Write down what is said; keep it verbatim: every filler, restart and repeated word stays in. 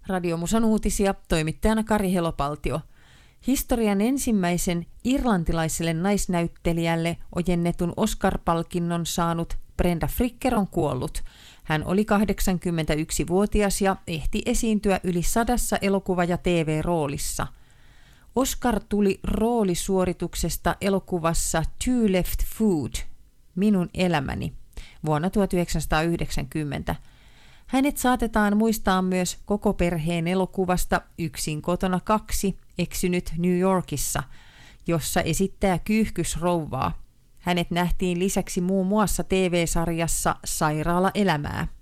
Radiomusan uutisia, toimittajana Kari Helopaltio. Historian ensimmäisen irlantilaiselle naisnäyttelijälle ojennetun Oscar-palkinnon saanut Brenda Fricker on kuollut. Hän oli kahdeksankymmentäyksivuotias ja ehti esiintyä yli sadassa elokuva- ja T V-roolissa. Oscar tuli roolisuorituksesta elokuvassa Two Left Foot, Minun elämäni, vuonna tuhatyhdeksänsataayhdeksänkymmentä. Hänet saatetaan muistaa myös koko perheen elokuvasta Yksin kotona kaksi, eksynyt New Yorkissa, jossa esittää kyyhkysrouvaa. Hänet nähtiin lisäksi muun muassa T V-sarjassa Sairaala elämää.